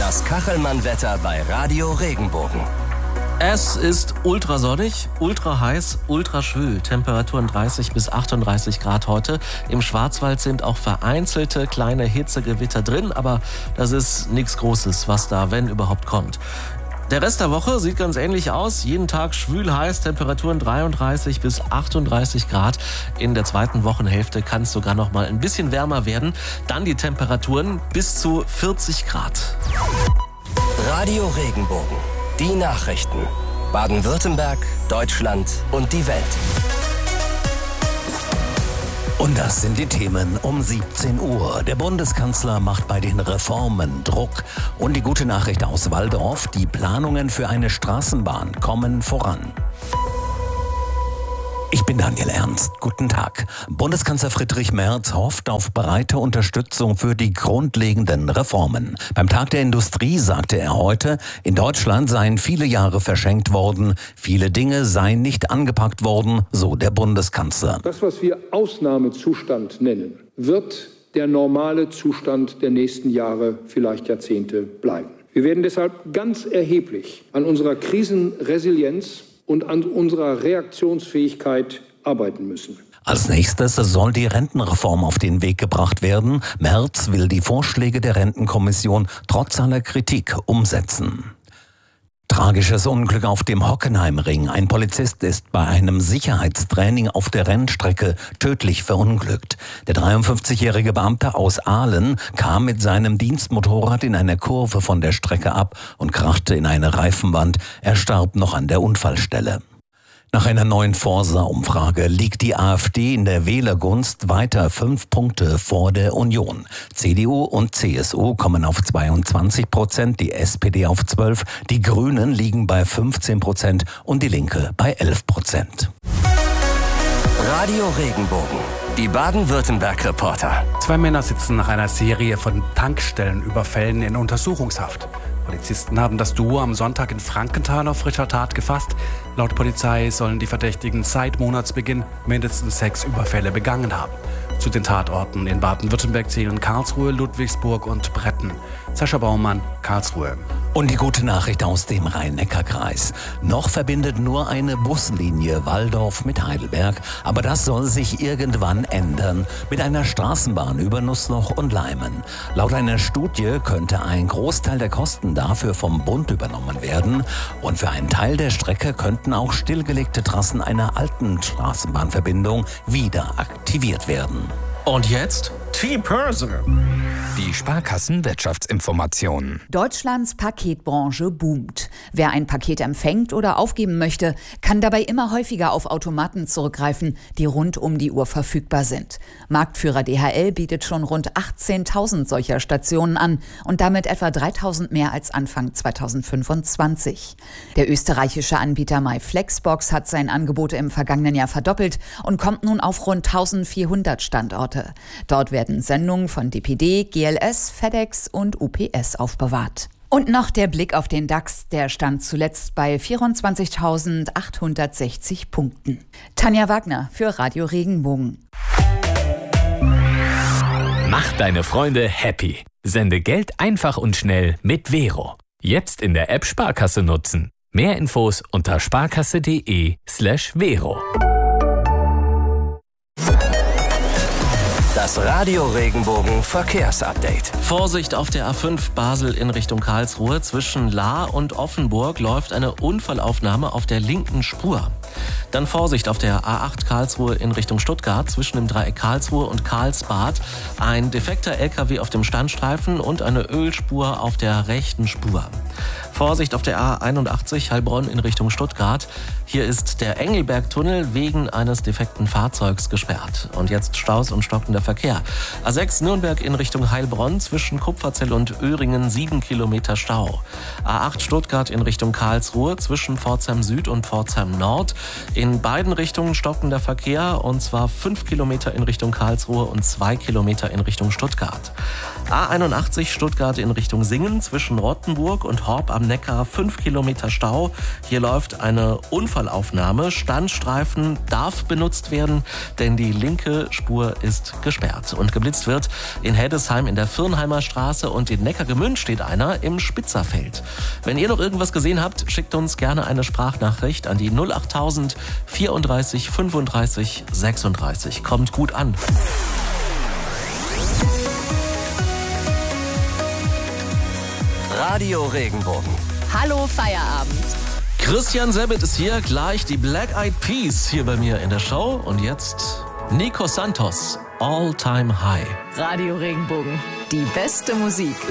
Das Kachelmann-Wetter bei Radio Regenbogen. Es ist ultrasonnig, ultra heiß, ultra schwül. Temperaturen 30 bis 38 Grad heute. Im Schwarzwald sind auch vereinzelte kleine Hitzegewitter drin, aber das ist nichts Großes, was da, wenn überhaupt, kommt. Der Rest der Woche sieht ganz ähnlich aus. Jeden Tag schwül heiß, Temperaturen 33 bis 38 Grad. In der zweiten Wochenhälfte kann es sogar noch mal ein bisschen wärmer werden. Dann die Temperaturen bis zu 40 Grad. Radio Regenbogen. Die Nachrichten. Baden-Württemberg, Deutschland und die Welt. Und das sind die Themen um 17 Uhr. Der Bundeskanzler macht bei den Reformen Druck. Und die gute Nachricht aus Walldorf: Die Planungen für eine Straßenbahn kommen voran. Ich bin Daniel Ernst. Guten Tag. Bundeskanzler Friedrich Merz hofft auf breite Unterstützung für die grundlegenden Reformen. Beim Tag der Industrie sagte er heute, in Deutschland seien viele Jahre verschenkt worden, viele Dinge seien nicht angepackt worden, so der Bundeskanzler. Das, was wir Ausnahmezustand nennen, wird der normale Zustand der nächsten Jahre, vielleicht Jahrzehnte bleiben. Wir werden deshalb ganz erheblich an unserer Krisenresilienz und an unserer Reaktionsfähigkeit arbeiten müssen. Als nächstes soll die Rentenreform auf den Weg gebracht werden. Merz will die Vorschläge der Rentenkommission trotz aller Kritik umsetzen. Tragisches Unglück auf dem Hockenheimring. Ein Polizist ist bei einem Sicherheitstraining auf der Rennstrecke tödlich verunglückt. Der 53-jährige Beamte aus Aalen kam mit seinem Dienstmotorrad in einer Kurve von der Strecke ab und krachte in eine Reifenwand. Er starb noch an der Unfallstelle. Nach einer neuen Forsa-Umfrage liegt die AfD in der Wählergunst weiter 5 Punkte vor der Union. CDU und CSU kommen auf 22%, die SPD auf 12%, die Grünen liegen bei 15% und die Linke bei 11%. Radio Regenbogen. Die Baden-Württemberg-Reporter. 2 Männer sitzen nach einer Serie von Tankstellenüberfällen in Untersuchungshaft. Polizisten haben das Duo am Sonntag in Frankenthal auf frischer Tat gefasst. Laut Polizei sollen die Verdächtigen seit Monatsbeginn mindestens 6 Überfälle begangen haben. Zu den Tatorten in Baden-Württemberg zählen Karlsruhe, Ludwigsburg und Bretten. Sascha Baumann, Karlsruhe. Und die gute Nachricht aus dem Rhein-Neckar-Kreis. Noch verbindet nur eine Buslinie Walldorf mit Heidelberg, aber das soll sich irgendwann ändern mit einer Straßenbahn über Nussloch und Leimen. Laut einer Studie könnte ein Großteil der Kosten dafür vom Bund übernommen werden und für einen Teil der Strecke könnten auch stillgelegte Trassen einer alten Straßenbahnverbindung wieder aktiviert werden. Und jetzt T-Börse. Die Sparkassen-Wirtschaftsinformationen. Deutschlands Paketbranche boomt. Wer ein Paket empfängt oder aufgeben möchte, kann dabei immer häufiger auf Automaten zurückgreifen, die rund um die Uhr verfügbar sind. Marktführer DHL bietet schon rund 18.000 solcher Stationen an und damit etwa 3.000 mehr als Anfang 2025. Der österreichische Anbieter MyFlexbox hat sein Angebot im vergangenen Jahr verdoppelt und kommt nun auf rund 1.400 Standorte. Dort werden Sendungen von DPD, GLS, FedEx und UPS aufbewahrt. Und noch der Blick auf den DAX, der stand zuletzt bei 24.860 Punkten. Tanja Wagner für Radio Regenbogen. Mach deine Freunde happy. Sende Geld einfach und schnell mit Vero. Jetzt in der App Sparkasse nutzen. Mehr Infos unter sparkasse.de/Vero. Das Radio Regenbogen Verkehrsupdate. Vorsicht auf der A5 Basel in Richtung Karlsruhe. Zwischen Lahr und Offenburg läuft eine Unfallaufnahme auf der linken Spur. Dann Vorsicht auf der A8 Karlsruhe in Richtung Stuttgart. Zwischen dem Dreieck Karlsruhe und Karlsbad ein defekter LKW auf dem Standstreifen und eine Ölspur auf der rechten Spur. Vorsicht auf der A81 Heilbronn in Richtung Stuttgart. Hier ist der Engelbergtunnel wegen eines defekten Fahrzeugs gesperrt. Und jetzt Staus und stockender Verkehr. A6 Nürnberg in Richtung Heilbronn, zwischen Kupferzell und Öhringen 7 Kilometer Stau. A8 Stuttgart in Richtung Karlsruhe, zwischen Pforzheim Süd und Pforzheim Nord In beiden Richtungen stockender Verkehr, und zwar 5 Kilometer in Richtung Karlsruhe und 2 Kilometer in Richtung Stuttgart. A81 Stuttgart in Richtung Singen zwischen Rottenburg und Horb am Neckar 5 Kilometer Stau. Hier läuft eine Unfallaufnahme. Standstreifen darf benutzt werden, denn die linke Spur ist gesperrt. Und geblitzt wird in Heddesheim in der Firnheimer Straße und in Neckargemünd steht einer im Spitzerfeld. Wenn ihr noch irgendwas gesehen habt, schickt uns gerne eine Sprachnachricht an die 08000 34 35 36. Kommt gut an. Radio Regenbogen. Hallo Feierabend. Christian Sabat ist hier, gleich die Black Eyed Peas hier bei mir in der Show. Und jetzt Nico Santos, All Time High. Radio Regenbogen, die beste Musik.